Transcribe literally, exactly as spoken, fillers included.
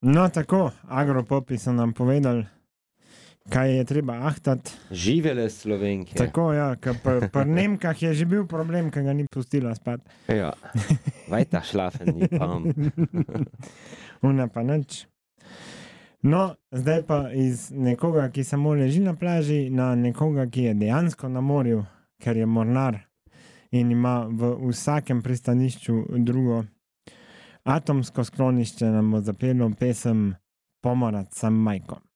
No, tako, agropopi so nam povedali, kaj je treba ahtati. Živele Slovenke. Tako, ja, ker pri pr Nemkah je že bil problem, ker ga ni pustila spati. Ja, weiter schlafen, die Palm. Una pa nič. No, zdaj pa iz nekoga, ki samo leži na plaži, na nekoga, ki je dejansko na morju, ker je mornar in ima v vsakem pristanišču drugo atomsko sklonišče, nam bo zapelo pesem Pomorac sam majko.